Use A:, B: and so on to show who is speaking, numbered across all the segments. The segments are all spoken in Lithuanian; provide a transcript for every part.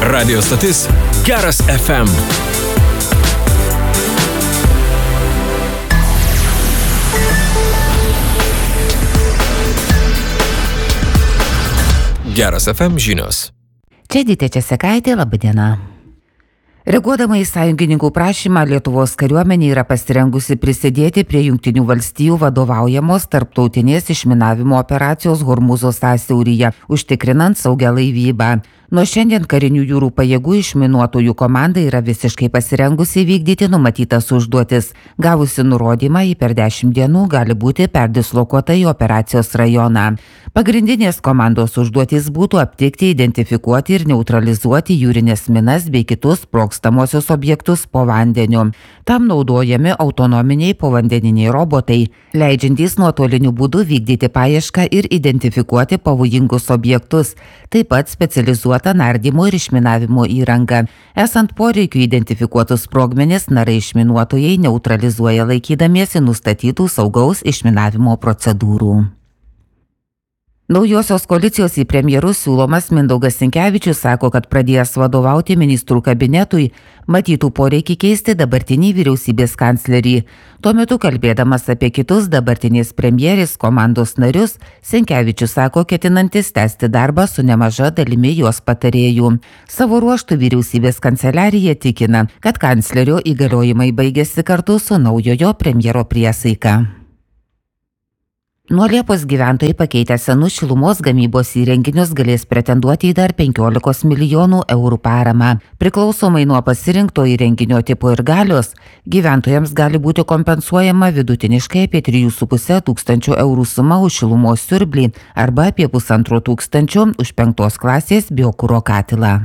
A: Radio stotis Geras FM. Geras FM žinios.
B: Čia Dytė Česekaitė, laba diena. Reaguodama į sąjungininkų prašymą, Lietuvos kariuomenė yra pasirengusi prisidėti prie Jungtinių valstijų vadovaujamos tarptautinės išminavimo operacijos Hormūzo sąsiauryje, užtikrinant saugią laivybą. Nuo šiandien karinių jūrų pajėgų išminuotojų komanda yra visiškai pasirengusi vykdyti numatytas užduotis. Gavusi nurodymą, ji per 10 dienų gali būti perdislokuota į operacijos rajoną. Pagrindinės komandos užduotys būtų aptikti, identifikuoti ir neutralizuoti jūrinės minas bei kitus sprogstamosius objektus po vandeniu. Tam naudojami autonominiai povandeniniai robotai, leidžiantys nuotoliniu būdu vykdyti paiešką ir identifikuoti pavojingus objektus, taip pat specializuota nardymo ir išminavimo įranga. Esant poreikiu identifikuotus sprogmenis, narai išminuotojai neutralizuoja laikydamiesi nustatytų saugaus išminavimo procedūrų. Naujosios koalicijos į premjerus siūlomas Mindaugas Sinkevičius sako, kad pradėjęs vadovauti ministrų kabinetui, matytų poreikį keisti dabartinį vyriausybės kanclerį. Tuo metu kalbėdamas apie kitus dabartinės premjerės komandos narius, Sinkevičius sako, ketinantis tęsti darbą su nemaža dalimi jos patarėjų. Savo ruožtu vyriausybės kanceliarija tikina, kad kanclerio įgaliojimai baigėsi kartu su naujojo premjero priesaika. Nuo Liepos gyventojai pakeitę senus šilumos gamybos įrenginius galės pretenduoti į dar 15 milijonų eurų paramą. Priklausomai nuo pasirinkto įrenginio tipo ir galios, gyventojams gali būti kompensuojama vidutiniškai apie 3,5 tūkstančių eurų suma už šilumos siurblį arba apie 1,5 tūkstančio už 5 klasės biokuro katilą.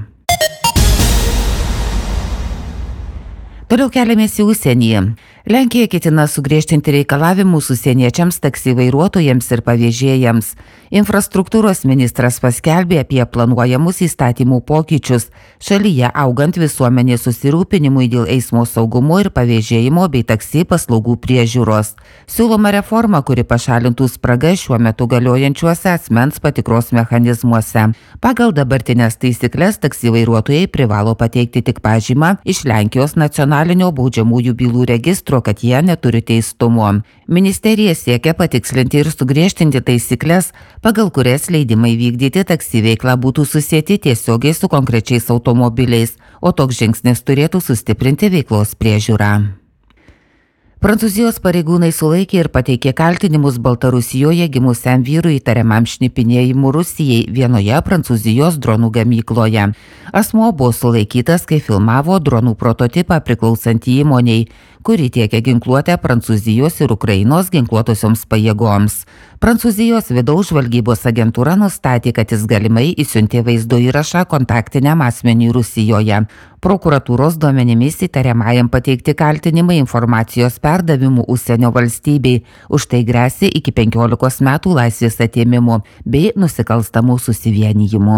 B: Toliau keliamės į užsienį. Lenkija ketina sugriežtinti reikalavimus užsieniečiams, taksi vairuotojams ir pavėžėjams. Infrastruktūros ministras paskelbė apie planuojamus įstatymų pokyčius šalyje augant visuomenės susirūpinimui dėl eismo saugumo ir pavėžėjimo bei taksi paslaugų priežiūros. Siūloma reforma, kuri pašalintų spragas šiuo metu galiojančiuose asmens patikros mechanizmuose. Pagal dabartinės taisyklės taksi vairuotojai privalo pateikti tik pažymą iš Lenkijos nacionalinio baudžiamųjų bylų registro, kad jie neturi teistumo. Ministerija siekia patikslinti ir sugriežtinti taisyklės, pagal kurias leidimai vykdyti taksi veiklą būtų susieti tiesiogiai su konkrečiais automobiliais, o toks žingsnis turėtų sustiprinti veiklos priežiūrą. Prancūzijos pareigūnai sulaikė ir pateikė kaltinimus Baltarusijoje gimusiam vyrui įtariamam šnipinėjimu Rusijai vienoje Prancūzijos dronų gamykloje. Asmuo buvo sulaikytas, kai filmavo dronų prototipą priklausantį įmoniai, kuri tiekia ginkluotę Prancūzijos ir Ukrainos ginkluotosioms pajėgoms. Prancūzijos vidaus žvalgybos agentūra nustatė, kad jis galimai išsiuntė vaizdo įrašą kontaktiniam asmeniui Rusijoje. Prokuratūros duomenimis įtariamajam pateikti kaltinimai informacijos perdavimu užsienio valstybei, už tai gresia iki 15 metų laisvės atėmimo bei nusikalstamų susivienijimų.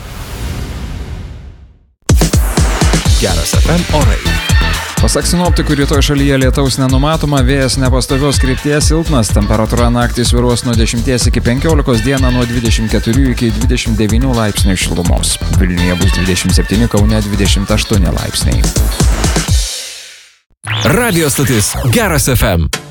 A: Geras FM orai.
C: Pasak sinoptikų, rytoj šalyje lietaus nenumatoma, vėjas nepastovios krypties silpnas, temperatūra naktį svyruos nuo 10 iki 15, dieną nuo 24 iki 29 laipsnių šilumos. Vilniuje bus 27, Kaune 28 laipsniai.
A: Radio stotis Geras FM.